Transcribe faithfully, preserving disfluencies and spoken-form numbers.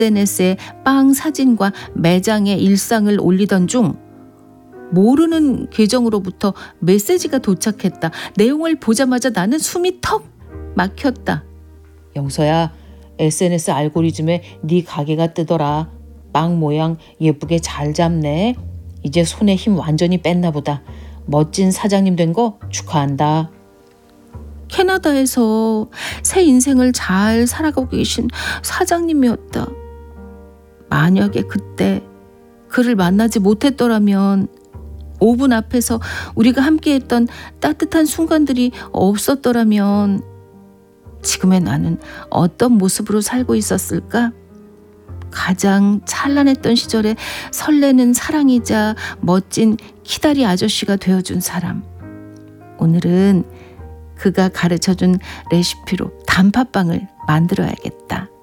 에스엔에스에 빵 사진과 매장의 일상을 올리던 중 모르는 계정으로부터 메시지가 도착했다. 내용을 보자마자 나는 숨이 턱 막혔다. 영서야, 에스엔에스 알고리즘에 네 가게가 뜨더라. 빵 모양 예쁘게 잘 잡네. 이제 손에 힘 완전히 뺐나 보다. 멋진 사장님 된 거 축하한다. 캐나다에서 새 인생을 잘 살아가고 계신 사장님이었다. 만약에 그때 그를 만나지 못했더라면, 오븐 앞에서 우리가 함께했던 따뜻한 순간들이 없었더라면 지금의 나는 어떤 모습으로 살고 있었을까? 가장 찬란했던 시절에 설레는 사랑이자 멋진 키다리 아저씨가 되어준 사람. 오늘은 그가 가르쳐준 레시피로 단팥빵을 만들어야겠다.